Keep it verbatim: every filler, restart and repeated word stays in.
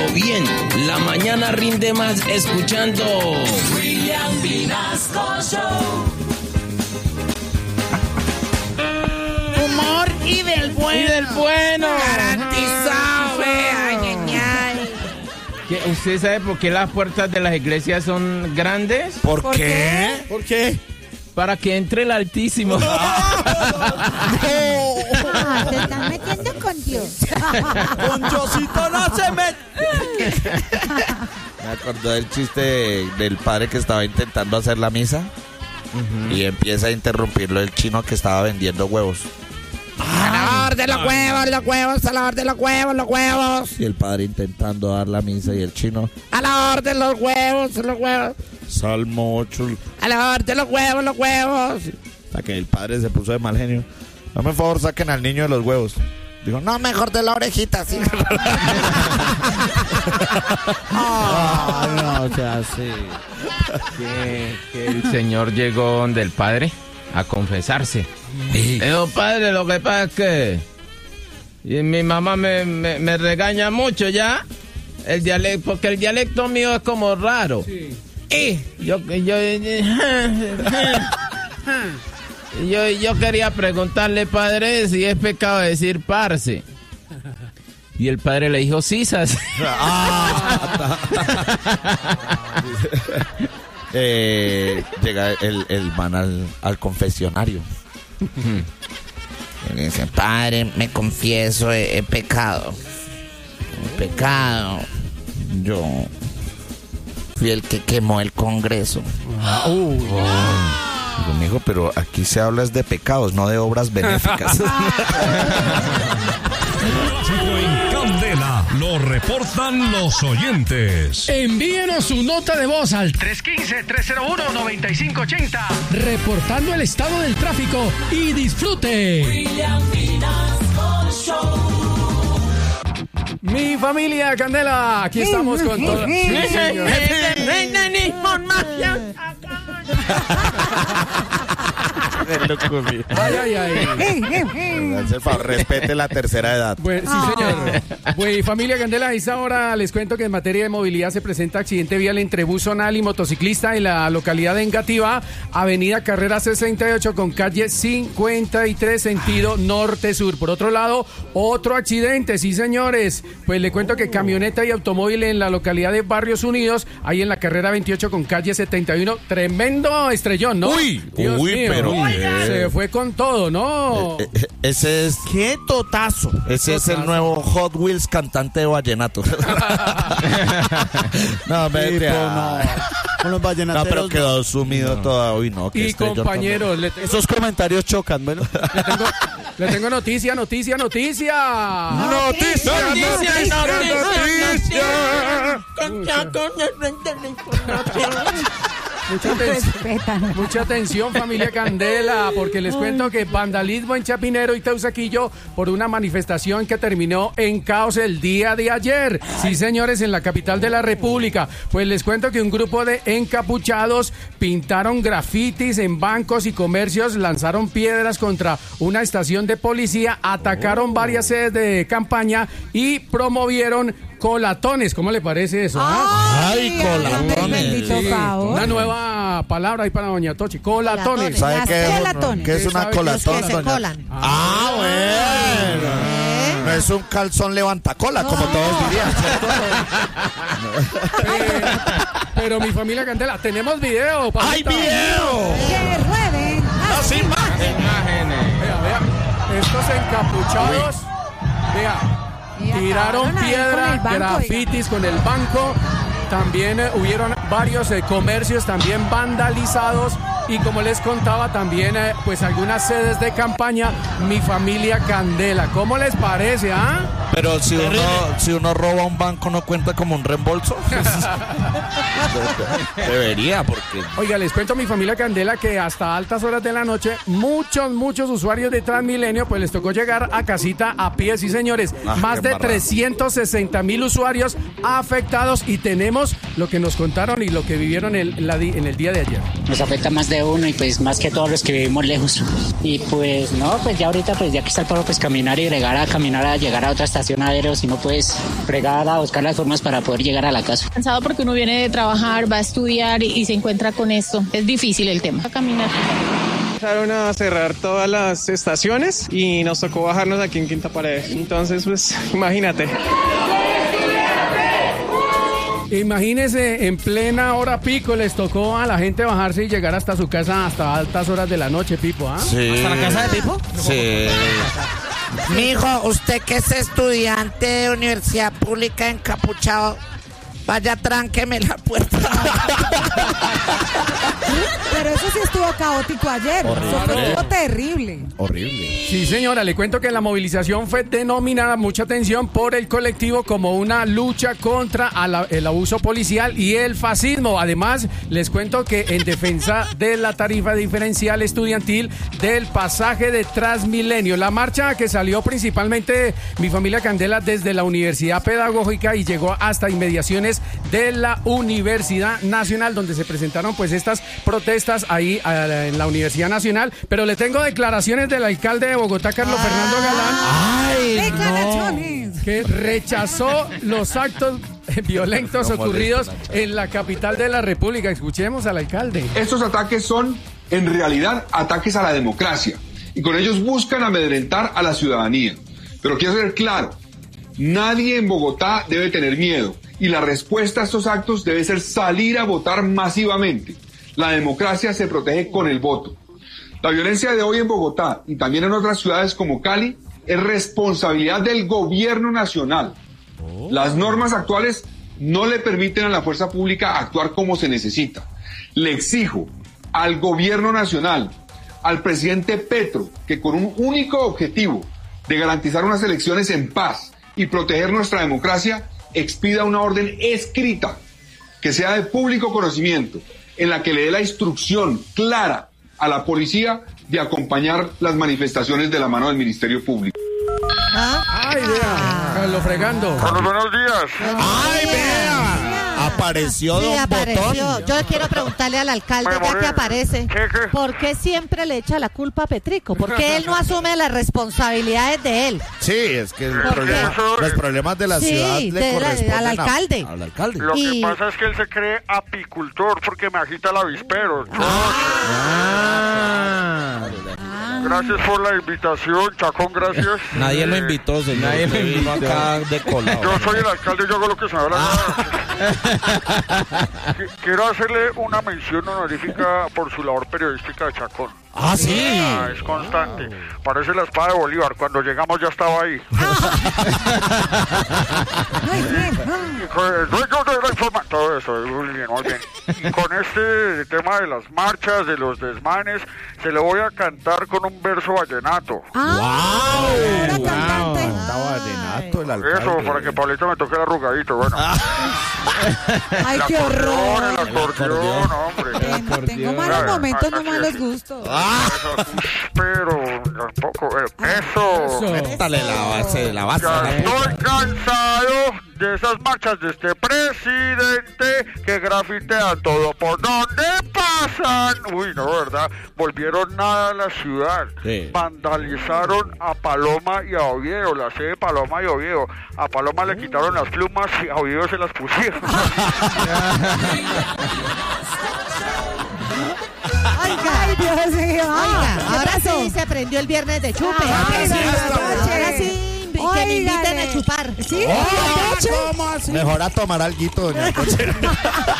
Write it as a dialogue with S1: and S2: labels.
S1: bien. La mañana rinde más escuchando
S2: William Vinasco Show.
S3: Humor y del bueno.
S4: Y del bueno.
S3: Garantizado, vea. Ay, ay, ay.
S4: ¿Qué- ¿Usted sabe por qué las puertas de las iglesias son grandes?
S5: ¿Por,
S3: ¿Por
S5: qué?
S3: qué?
S5: ¿Por qué?
S4: Para que entre el Altísimo.
S6: Ah, te estás metiendo con Dios.
S5: Con Diosito no se mete. Me acordó del chiste de- del padre que estaba intentando hacer la misa y empieza a interrumpirlo el chino que estaba vendiendo huevos.
S3: Salador de los huevos, los huevos, salador de los huevos, los huevos.
S5: Y el padre intentando dar la misa y el chino,
S3: A la orden los huevos, los huevos.
S5: Salmo ocho.
S3: A la orden de los huevos, los huevos.
S5: Hasta que el padre se puso de mal genio. Dame por favor, saquen al niño de los huevos. Dijo, no, mejor de la orejita, sí.
S4: Ah, no, o sea, sí. Que, que el señor llegó donde el padre a confesarse. Le dijo, padre, lo que pasa es que y mi mamá me, me, me regaña mucho ya, el dialecto, porque el dialecto mío es como raro.
S3: Sí.
S4: Y yo, yo, yo, yo quería preguntarle, padre, si es pecado decir parce. Y el padre le dijo, sisas.
S5: Eh, llega el, el man al, al confesionario. Y le dice, padre, me confieso, he, he pecado. He pecado. Yo fui el que quemó el Congreso.
S3: Uh,
S5: Digo, mijo, pero aquí se habla es de pecados, no de obras benéficas.
S7: Tráfico en Candela, lo reportan los oyentes.
S8: Envíenos su nota de voz al tres uno cinco, tres cero uno, nueve cinco ocho cero, reportando el estado del tráfico y disfrute.
S2: William Vinasco Show.
S8: Mi familia Candela, aquí estamos con todo. Sí, señor. Ay, ay, ay.
S5: Hace el favor, respete la tercera edad.
S8: Bueno, sí, señor. Pues, familia Candela, a esta hora les cuento que en materia de movilidad se presenta accidente vial entre bus zonal y motociclista en la localidad de Engativá, avenida Carrera sesenta y ocho con calle cincuenta y tres, sentido norte-sur. Por otro lado, otro accidente, sí, señores. Pues le cuento que camioneta y automóvil en la localidad de Barrios Unidos, ahí en la Carrera veintiocho con calle setenta y uno. Tremendo estrellón, ¿no?
S5: Uy,
S8: Dios
S5: uy,
S8: mío.
S5: pero
S8: Uy,
S5: qué.
S8: se fue con todo, ¿no?
S5: Eh, eh, ese es
S3: ¡Qué totazo!
S5: ese es el nuevo Hot Wheels cantante de vallenato. No, vete a-
S9: Con los
S5: No,
S9: vallenateros.
S5: pero quedó sumido todo. Uy, no, qué
S8: Y
S5: estrellón tan
S8: compañeros, le tengo,
S9: Esos comentarios chocan, bueno.
S8: le tengo, le tengo noticia, noticia, noticia.
S5: ¡Noticia,
S3: noticia,
S8: Mucha, aten- mucha atención, familia Candela, porque les cuento que vandalismo en Chapinero y Teusaquillo por una manifestación que terminó en caos el día de ayer. Sí, señores, en la capital de la República. Pues les cuento que un grupo de encapuchados pintaron grafitis en bancos y comercios, lanzaron piedras contra una estación de policía, atacaron varias sedes de campaña y promovieron colatones. ¿Cómo le parece eso? ah?
S5: Ay, colatones.
S6: Bendito
S8: Sí,
S6: favor.
S8: una nueva palabra ahí para doña Tochi. Colatones.
S6: Colatones.
S5: ¿Sabe
S6: Las
S5: qué es, un-
S6: colatones.
S5: qué es una
S8: ¿Sabe qué es
S5: colatón,
S6: Que se
S5: doña?
S6: colan.
S5: Ah, bueno. No es un calzón levantacola, como todos dirían, ¿cierto?
S8: Eh, pero mi familia Candela, tenemos video.
S5: ¡Hay
S8: papita.
S5: video!
S6: Que rueden.
S5: ¡Las imágenes!
S4: Imágenes.
S8: Vea, vea. Estos encapuchados, vea,
S6: Y
S8: tiraron
S6: acabaron ahí
S8: piedra,
S6: con el banco,
S8: grafitis con el banco. También eh, hubieron varios eh, comercios también vandalizados. Y como les contaba, también eh, pues algunas sedes de campaña. Mi familia Candela. ¿Cómo les parece, ah?
S5: Pero si uno, si uno roba un banco, ¿no cuenta como un reembolso? Debería, porque...
S8: Oiga, les cuento a mi familia Candela que hasta altas horas de la noche muchos, muchos usuarios de Transmilenio pues les tocó llegar a casita a pie, sí señores.
S5: Ah,
S8: Más
S5: qué
S8: de
S5: embarrada.
S8: trescientos sesenta mil usuarios afectados y tenemos lo que nos contaron y lo que vivieron el- la di- en el día de ayer.
S10: Nos afecta más
S9: de uno y pues más que todos los que vivimos lejos. Y pues no, pues ya ahorita pues ya que está el paro, pues caminar y bregar a caminar a llegar a otra estación aérea, si no pues fregar a buscar las formas para poder llegar a la casa.
S10: Cansado porque uno viene de trabajar, va a estudiar y, y se encuentra con esto. Es difícil el tema. A caminar.
S11: Empezaron a cerrar todas las estaciones y nos tocó bajarnos aquí en Quinta Pared. Entonces, pues, imagínate.
S8: Imagínese, en plena hora pico les tocó a la gente bajarse y llegar hasta su casa hasta altas horas de la noche, Pipo, ¿ah?
S5: Sí.
S3: ¿Hasta la casa de Pipo?
S5: Sí.
S3: Mijo, usted que es estudiante de universidad pública encapuchado, vaya, tránqueme la puerta.
S6: Pero eso sí estuvo caótico ayer.
S5: Horrible.
S6: Eso estuvo terrible.
S5: Horrible.
S8: Sí, señora, le cuento que la movilización fue denominada, mucha atención, por el colectivo como una lucha contra ala- el abuso policial y el fascismo. Además, les cuento que en defensa de la tarifa diferencial estudiantil del pasaje de Transmilenio. La marcha que salió principalmente mi familia Candela desde la Universidad Pedagógica y llegó hasta inmediaciones de la Universidad Nacional, donde se presentaron pues estas protestas ahí a, en la Universidad Nacional. Pero le tengo declaraciones del alcalde de Bogotá, Carlos ah, Fernando Galán.
S6: ¡Ay, declaraciones!
S8: Que rechazó los actos violentos ocurridos en la capital de la República. Escuchemos al alcalde.
S12: Estos ataques son, en realidad, ataques a la democracia. Y con ellos buscan amedrentar a la ciudadanía. Pero quiero ser claro, nadie en Bogotá debe tener miedo. Y la respuesta a estos actos debe ser salir a votar masivamente. La democracia se protege con el voto. La violencia de hoy en Bogotá y también en otras ciudades como Cali es responsabilidad del gobierno nacional. Las normas actuales no le permiten a la fuerza pública actuar como se necesita. Le exijo al gobierno nacional, al presidente Petro, que con un único objetivo de garantizar unas elecciones en paz y proteger nuestra democracia, expida una orden escrita que sea de público conocimiento, en la que le dé la instrucción clara a la policía de acompañar las manifestaciones de la mano del Ministerio Público.
S8: ¿Ah? ¡Ay, vea! Carlos Fregando.
S13: Carlos, buenos días.
S5: ¡Ay, vea! Apareció
S14: Sí,
S5: Don
S14: apareció.
S5: Botón.
S14: Yo quiero preguntarle al alcalde, ya que aparece,
S13: ¿Qué, qué?
S14: ¿por qué siempre le echa la culpa a Petrico? ¿Por qué él no asume las responsabilidades de él?
S5: Sí, es que el
S14: ¿Por
S5: problema-
S13: qué?
S5: los problemas de la
S14: Sí,
S5: ciudad
S14: de
S5: le
S14: la-
S5: corresponden
S14: al
S5: a-
S14: alcalde.
S5: al alcalde.
S13: Lo
S14: Y-
S13: que pasa es que él se cree apicultor porque me agita el avispero.
S5: Ah.
S13: Gracias por la invitación, Chacón, gracias.
S5: Nadie lo
S13: Eh,
S5: invitó, señor.
S4: nadie lo
S5: Usted vino
S4: invitó.
S5: acá de colado.
S13: Yo soy el alcalde, yo hago lo que se me da la gana. Qu- Quiero hacerle una mención honorífica por su labor periodística de Chacón.
S5: Ah, sí.
S13: Ah, es constante. Parece la espada de Bolívar. Cuando llegamos ya estaba ahí. Y con el dueño de la información. Todo eso, muy bien, muy bien. Y con este tema de las marchas, de los desmanes, se lo voy a cantar con un verso vallenato.
S6: Ah, era
S5: Wow.
S6: cantante.
S5: Estaba vallenato el alcalde.
S13: Eso, para que Pablito me toque el arrugadito, bueno.
S6: Ay,
S13: El
S6: qué
S13: acordeón,
S6: horror.
S13: el acordeón, hombre.
S6: Ten- Tengo malos momentos, no malos gustos.
S13: Eso, pero tampoco. eh, Eso.
S5: Métale la base, la base.
S13: Ya
S5: la
S13: estoy cansado de esas marchas de este presidente que grafitea todo por donde pasan. Uy, no, ¿verdad? Volvieron nada a la ciudad.
S5: Sí.
S13: Vandalizaron a Paloma y a Oviedo, la sede de Paloma y Oviedo. A Paloma le quitaron las plumas y a Oviedo se las pusieron.
S6: Ay, Dios mío.
S14: Oiga,
S6: ¿Qué
S14: ahora
S6: pasó?
S14: sí se prendió el viernes de chupe.
S6: Ay,
S14: Ahora sí,
S6: no, no, no,
S14: ahora
S6: no.
S14: sí, que me inviten a chupar.
S6: Sí,
S5: Oh,
S6: ¿de hecho?
S5: Mejor a tomar alguito, doña Coche.